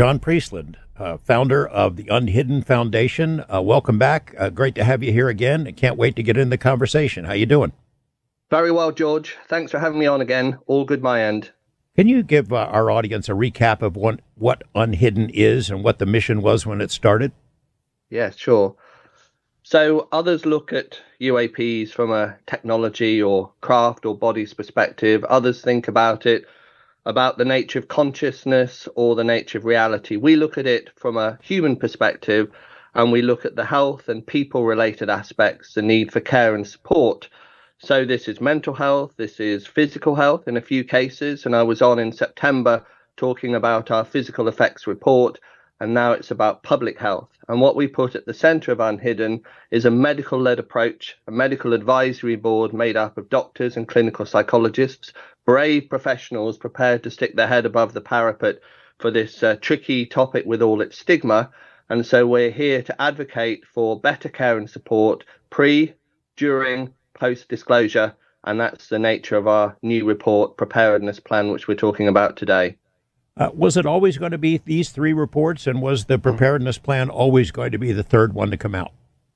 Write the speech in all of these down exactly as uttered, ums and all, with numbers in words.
John Priestland, uh, founder of the Unhidden Foundation. Uh, welcome back. Uh, great to have you here again. I can't wait to get into the conversation. How you doing? Very well, George. Thanks for having me on again. All good my end. Can you give uh, our audience a recap of what, what Unhidden is and what the mission was when it started? Yeah, sure. So others look at U A Ps from a technology or craft or bodies perspective. Others think about it about the nature of consciousness or the nature of reality. We look at it from a human perspective, and we look at the health and people-related aspects, the need for care and support. So this is mental health, this is physical health in a few cases, and I was on in September talking about our physical effects report, and now it's about public health. And what we put at the center of Unhidden is a medical-led approach, a medical advisory board made up of doctors and clinical psychologists, brave professionals prepared to stick their head above the parapet for this uh, tricky topic with all its stigma. And so we're here to advocate for better care and support pre, during, post-disclosure, and that's the nature of our new report, Preparedness Plan, which we're talking about today. Uh, was it always going to be these three reports, and was the preparedness plan always going to be the third one to come out?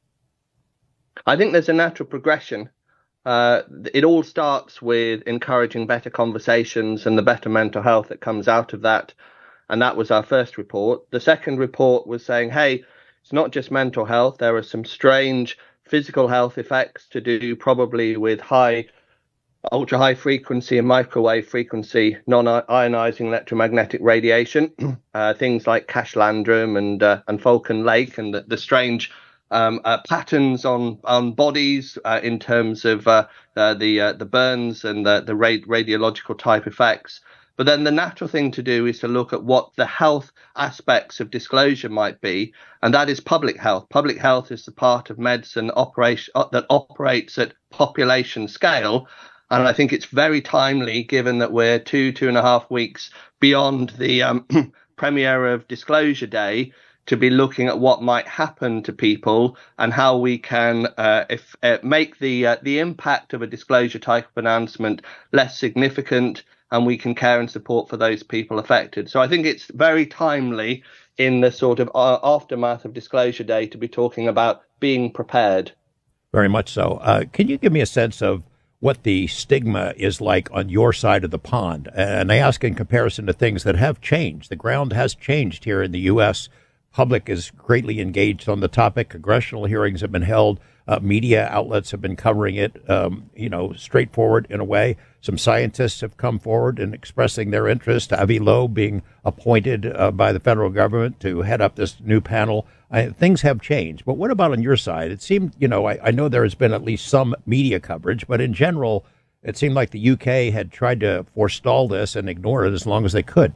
I think there's a natural progression. Uh, it all starts with encouraging better conversations and the better mental health that comes out of that. And that was our first report. The second report was saying, hey, it's not just mental health. There are some strange physical health effects to do probably with high ultra high frequency and microwave frequency non-ionizing electromagnetic radiation, uh, things like Cash Landrum and uh, and Falcon Lake, and the, the strange um, uh, patterns on on bodies uh, in terms of uh, uh, the uh, the burns and the, the rad- radiological type effects. But then the natural thing to do is to look at what the health aspects of disclosure might be, and that is public health. Public health is the part of medicine operation uh, that operates at population scale. And I think it's very timely, given that we're two, two and a half weeks beyond the um, premiere of Disclosure Day, to be looking at what might happen to people and how we can uh, if, uh, make the uh, the impact of a disclosure type of announcement less significant, and we can care and support for those people affected. So I think it's very timely in the sort of uh, aftermath of Disclosure Day to be talking about being prepared. Very much so. Uh, can you give me a sense of what the stigma is like on your side of the pond? And I ask in comparison to things that have changed. The ground has changed here in the U S. Public is greatly engaged on the topic. Congressional hearings have been held. Uh, media outlets have been covering it, um, you know, straightforward in a way. Some scientists have come forward and expressing their interest. Avi Loeb being appointed uh, by the federal government to head up this new panel. I, things have changed. But what about on your side? It seemed, you know, I, I know there has been at least some media coverage, but in general, it seemed like the U K had tried to forestall this and ignore it as long as they could.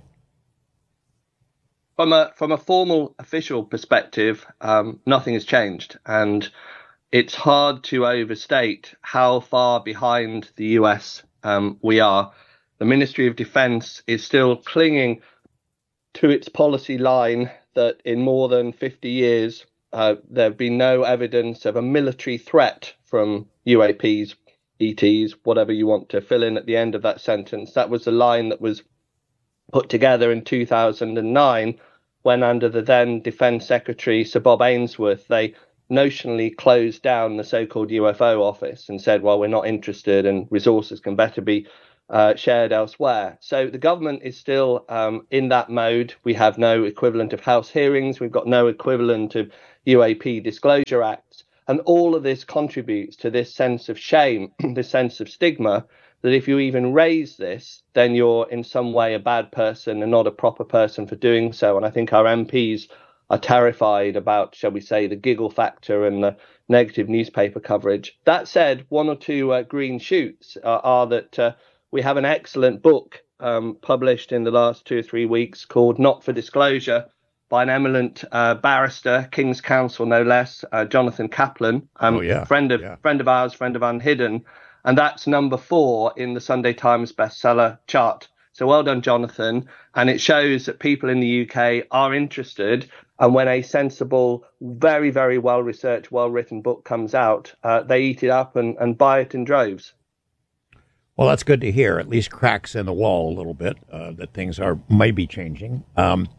From a from a formal official perspective, um, nothing has changed, and it's hard to overstate how far behind the U S um, we are. The Ministry of Defense is still clinging to its policy line that in more than fifty years, uh, there have been no evidence of a military threat from U A Ps, E Ts, whatever you want to fill in at the end of that sentence. That was the line that was put together in two thousand nine, when under the then Defence Secretary, Sir Bob Ainsworth, they notionally closed down the so-called U F O office and said, well, we're not interested and resources can better be uh, shared elsewhere. So the government is still um, in that mode. We have no equivalent of House hearings. We've got no equivalent of U A P disclosure acts. And all of this contributes to this sense of shame, this sense of stigma, that if you even raise this, then you're in some way a bad person and not a proper person for doing so. And I think our M Ps are terrified about, shall we say, the giggle factor and the negative newspaper coverage. That said, one or two uh, green shoots uh, are that uh, we have an excellent book um, published in the last two or three weeks called Not for Disclosure by an eminent uh, barrister, King's Counsel no less, uh, Jonathan Kaplan, um, oh, yeah. friend of yeah. friend of ours, friend of Unhidden. And that's number four in the Sunday Times bestseller chart. So well done, Jonathan. And it shows that people in the U K are interested. And when a sensible, very, very well-researched, well-written book comes out, uh, they eat it up and, and buy it in droves. Well, that's good to hear. At least cracks in the wall a little bit, uh, that things are maybe changing. Um,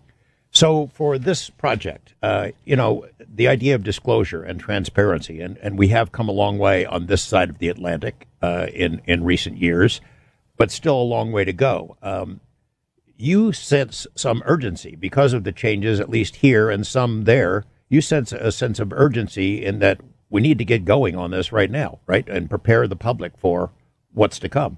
So for this project, uh, you know, the idea of disclosure and transparency, and, and we have come a long way on this side of the Atlantic uh, in, in recent years, but still a long way to go. Um, you sense some urgency because of the changes, at least here, and some there. You sense a sense of urgency in that we need to get going on this right now, right, and prepare the public for what's to come.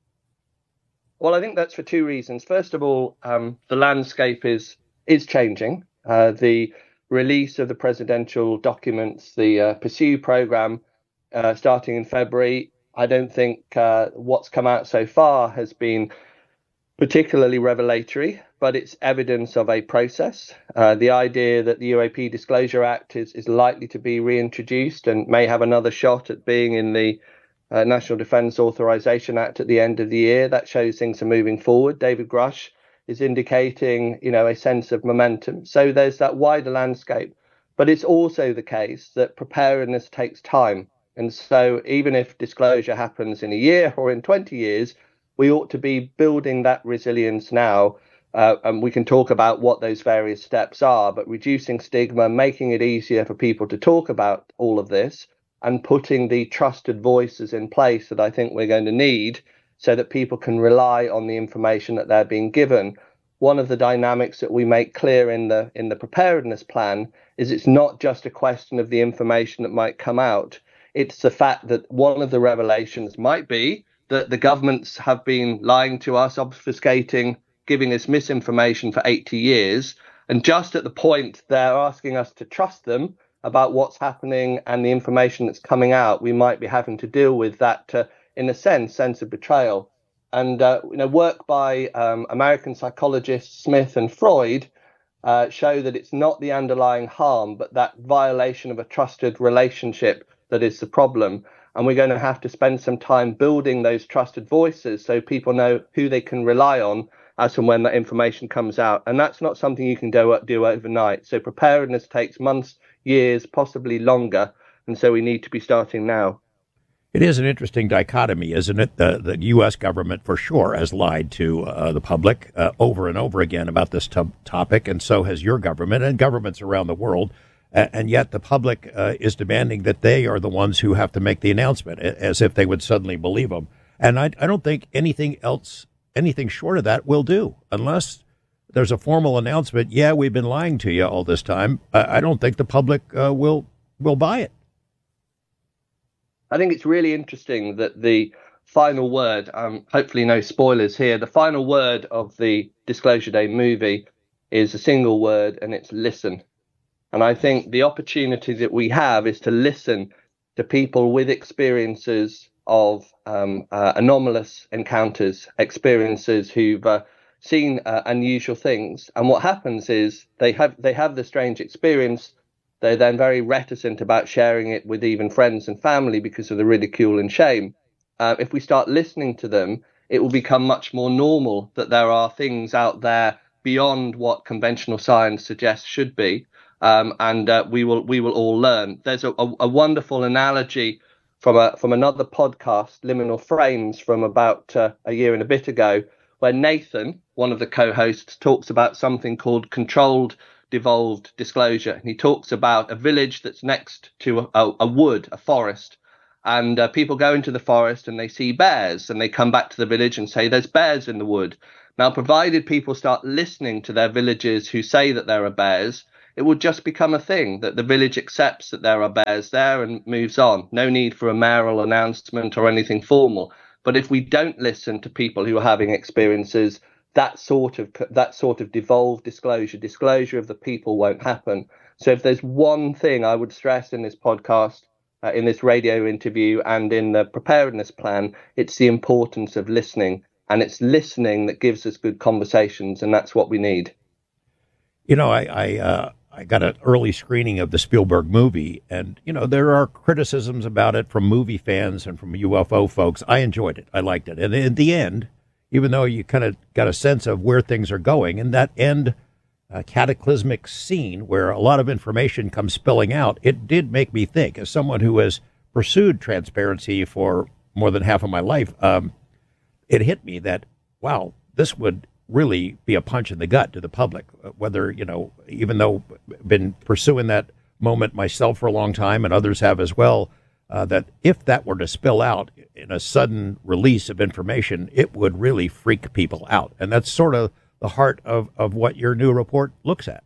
Well, I think that's for two reasons. First of all, um, the landscape is is changing. Uh, the release of the presidential documents, the uh, Pursue program, uh, starting in February, I don't think uh, what's come out so far has been particularly revelatory, but it's evidence of a process. Uh, the idea that the U A P Disclosure Act is, is likely to be reintroduced and may have another shot at being in the uh, National Defence Authorization Act at the end of the year, that shows things are moving forward. David Grush is indicating, you know, a sense of momentum. So there's that wider landscape. But it's also the case that preparedness takes time. And so even if disclosure happens in a year or in twenty years, we ought to be building that resilience now. Uh, and we can talk about what those various steps are, but reducing stigma, making it easier for people to talk about all of this, and putting the trusted voices in place that I think we're going to need so that people can rely on the information that they're being given. One of the dynamics that we make clear in the in the preparedness plan is it's not just a question of the information that might come out. It's the fact that one of the revelations might be that the governments have been lying to us, obfuscating, giving us misinformation for eighty years. And just at the point they're asking us to trust them about what's happening and the information that's coming out, we might be having to deal with that, uh, in a sense, sense of betrayal. And uh, you know, work by um, American psychologists Smith and Freud uh, show that it's not the underlying harm, but that violation of a trusted relationship that is the problem. And we're going to have to spend some time building those trusted voices so people know who they can rely on as and when that information comes out. And that's not something you can do, do overnight. So preparedness takes months, years, possibly longer. And so we need to be starting now. It is an interesting dichotomy, isn't it? The, the U S government, for sure, has lied to uh, the public uh, over and over again about this t- topic, and so has your government and governments around the world. Uh, and yet the public uh, is demanding that they are the ones who have to make the announcement, as if they would suddenly believe them. And I, I don't think anything else, anything short of that will do, unless there's a formal announcement. Yeah, we've been lying to you all this time. I, I don't think the public uh, will will buy it. I think it's really interesting that the final word, um, hopefully no spoilers here, the final word of the Disclosure Day movie is a single word, and it's listen. And I think the opportunity that we have is to listen to people with experiences of um, uh, anomalous encounters, experiences who've uh, seen uh, unusual things. And what happens is they have they have the strange experience. They're then very reticent about sharing it with even friends and family because of the ridicule and shame. Uh, if we start listening to them, it will become much more normal that there are things out there beyond what conventional science suggests should be. Um, and uh, we will we will all learn. There's a, a, a wonderful analogy from a from another podcast, Liminal Frames, from about uh, a year and a bit ago, where Nathan, one of the co-hosts, talks about something called controlled devolved disclosure. And he talks about a village that's next to a, a, a wood, a forest. And uh, people go into the forest and they see bears, and they come back to the village and say there's bears in the wood. Now, provided people start listening to their villagers who say that there are bears, it will just become a thing that the village accepts that there are bears there and moves on. No need for a mayoral announcement or anything formal. But if we don't listen to people who are having experiences, that sort of that sort of devolved disclosure, disclosure of the people won't happen. So if there's one thing I would stress in this podcast, uh, in this radio interview, and in the preparedness plan, it's the importance of listening. And it's listening that gives us good conversations, and that's what we need. You know, I I, uh, I got an early screening of the Spielberg movie, and, you know, there are criticisms about it from movie fans and from U F O folks. I enjoyed it. I liked it. And in the end, even though you kind of got a sense of where things are going, and that end uh, cataclysmic scene where a lot of information comes spilling out, it did make me think, as someone who has pursued transparency for more than half of my life, um, it hit me that, wow, this would really be a punch in the gut to the public. Whether, you know, even though I've been pursuing that moment myself for a long time, and others have as well, uh, that if that were to spill out in a sudden release of information, it would really freak people out. And that's sort of the heart of, of what your new report looks at.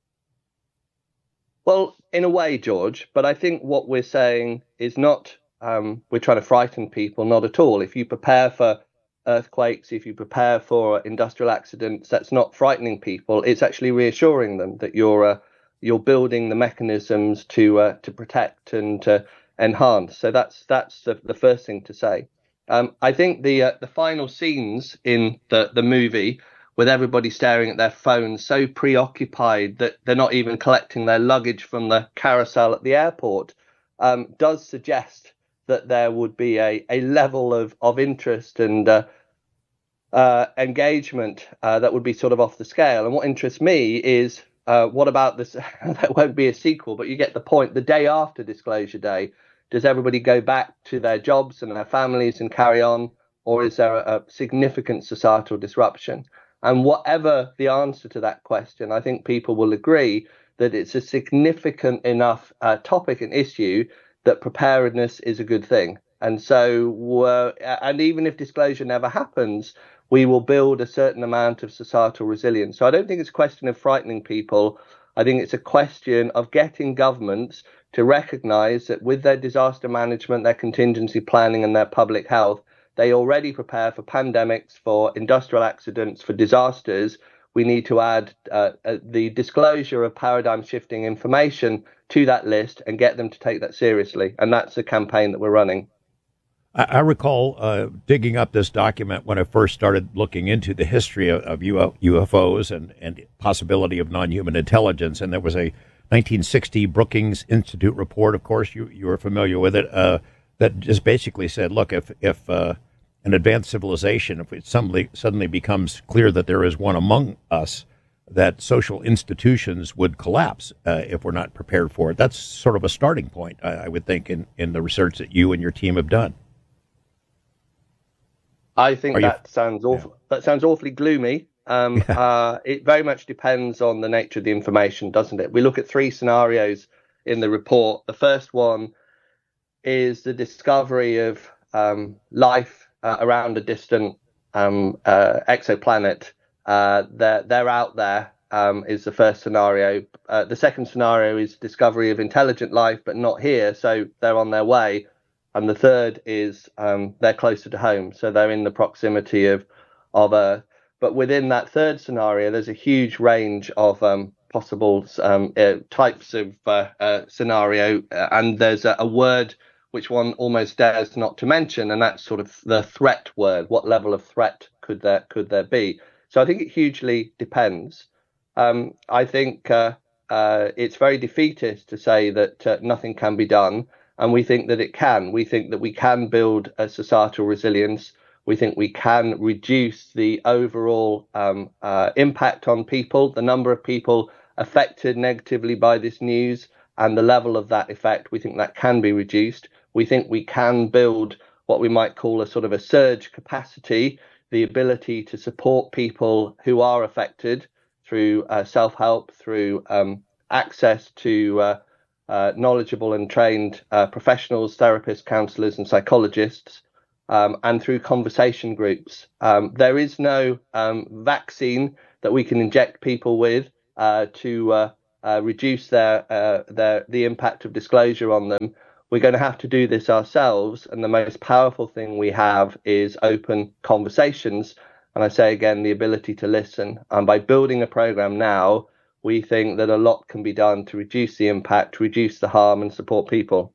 Well, in a way, George, but I think what we're saying is not um, we're trying to frighten people, not at all. If you prepare for earthquakes, if you prepare for industrial accidents, that's not frightening people. It's actually reassuring them that you're uh, you're building the mechanisms to uh, to protect and to enhance. So that's that's the, the first thing to say. Um, I think the uh, the final scenes in the the movie, with everybody staring at their phones, so preoccupied that they're not even collecting their luggage from the carousel at the airport, um, does suggest that there would be a, a level of, of interest and uh, uh, engagement uh, that would be sort of off the scale. And what interests me is, uh, what about this? That won't be a sequel, but you get the point. The day after Disclosure Day, does everybody go back to their jobs and their families and carry on? Or is there a, a significant societal disruption? And whatever the answer to that question, I think people will agree that it's a significant enough uh, topic and issue that preparedness is a good thing. And so, uh, and even if disclosure never happens, we will build a certain amount of societal resilience. So I don't think it's a question of frightening people. I think it's a question of getting governments to recognize that with their disaster management, their contingency planning and their public health, they already prepare for pandemics, for industrial accidents, for disasters. We need to add uh, uh, the disclosure of paradigm shifting information to that list and get them to take that seriously. And that's the campaign that we're running. I, I recall uh, digging up this document when I first started looking into the history of, of U F Os and, and possibility of non-human intelligence. And there was a nineteen sixty Brookings Institute report, of course, you, you were familiar with it, uh, that just basically said, look, if, if uh, an advanced civilization, if it suddenly, suddenly becomes clear that there is one among us, that social institutions would collapse uh, if we're not prepared for it. That's sort of a starting point, I, I would think, in, in the research that you and your team have done. I think Are that you, sounds awful. Yeah. That sounds awfully gloomy. Um, yeah. uh, it very much depends on the nature of the information, doesn't it? We look at three scenarios in the report. The first one is the discovery of um, life uh, around a distant um, uh, exoplanet. Uh, they're, they're out there, um, is the first scenario. Uh, the second scenario is discovery of intelligent life, but not here, so they're on their way. And the third is um, they're closer to home, so they're in the proximity of, of Earth. But within that third scenario, there's a huge range of um, possible um, uh, types of uh, uh, scenario, uh, and there's a, a word which one almost dares not to mention, and that's sort of the threat word. What level of threat could there could there be? So I think it hugely depends. Um, I think uh, uh, it's very defeatist to say that uh, nothing can be done, and we think that it can. We think that we can build a societal resilience. We think we can reduce the overall um, uh, impact on people, the number of people affected negatively by this news, and the level of that effect. We think that can be reduced. We think we can build what we might call a sort of a surge capacity, the ability to support people who are affected through uh, self-help, through um, access to uh, uh, knowledgeable and trained uh, professionals, therapists, counsellors and psychologists, um, and through conversation groups. Um, there is no um, vaccine that we can inject people with uh, to uh, uh, reduce their, uh, their the impact of disclosure on them. We're going to have to do this ourselves. And the most powerful thing we have is open conversations. And I say again, the ability to listen. And by building a program now, we think that a lot can be done to reduce the impact, reduce the harm and support people.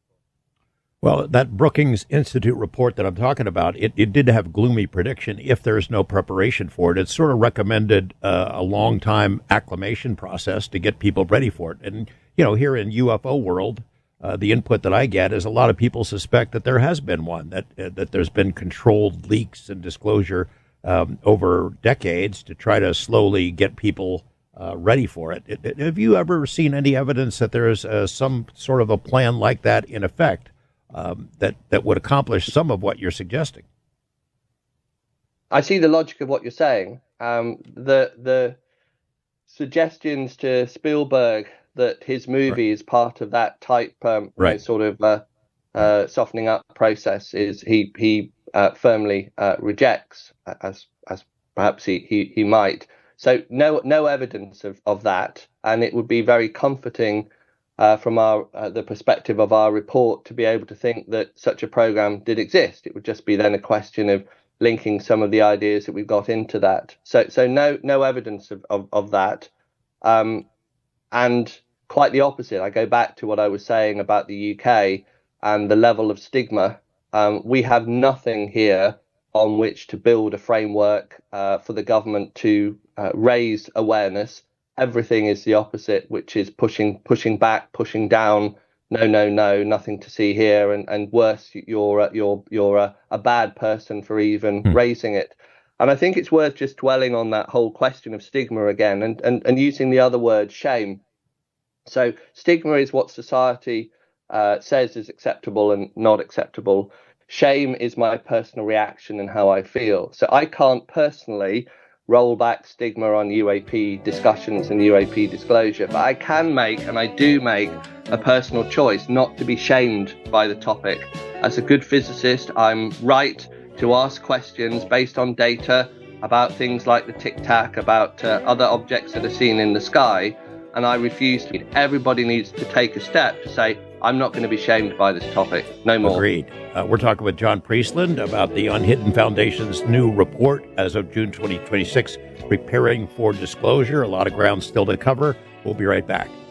Well, that Brookings Institute report that I'm talking about, it, it did have gloomy prediction if there's no preparation for it. It sort of recommended uh, a long time acclimation process to get people ready for it. And, you know, here in U F O world, Uh, the input that I get is a lot of people suspect that there has been one, that uh, that there's been controlled leaks and disclosure um, over decades to try to slowly get people uh, ready for it. It, it. Have you ever seen any evidence that there is uh, some sort of a plan like that in effect um, that, that would accomplish some of what you're suggesting? I see the logic of what you're saying. Um, the the suggestions to Spielberg that his movie right. is part of that type, um, right. you know, sort of uh, uh, softening up process is he he uh, firmly uh, rejects, as as perhaps he, he, he might. So no no evidence of, of that, and it would be very comforting uh, from our uh, the perspective of our report to be able to think that such a program did exist. It would just be then a question of linking some of the ideas that we've got into that. So so no no evidence of of, of that, um, and quite the opposite. I go back to what I was saying about the U K and the level of stigma. Um, we have nothing here on which to build a framework uh, for the government to uh, raise awareness. Everything is the opposite, which is pushing pushing back, pushing down. No, no, no, nothing to see here, and and worse, you're uh, you're you're a, a bad person for even hmm. raising it. And I think it's worth just dwelling on that whole question of stigma again, and and and using the other word, shame. So stigma is what society uh, says is acceptable and not acceptable. Shame is my personal reaction and how I feel. So I can't personally roll back stigma on U A P discussions and U A P disclosure, but I can make, and I do make, a personal choice not to be shamed by the topic. As a good physicist, I'm right to ask questions based on data about things like the Tic Tac, about uh, other objects that are seen in the sky, and I refuse to. Everybody needs to take a step to say, I'm not going to be shamed by this topic. No more. Agreed. Uh, we're talking with John Priestland about the Unhidden Foundation's new report as of June twenty twenty-six, Preparing for Disclosure. A lot of ground still to cover. We'll be right back.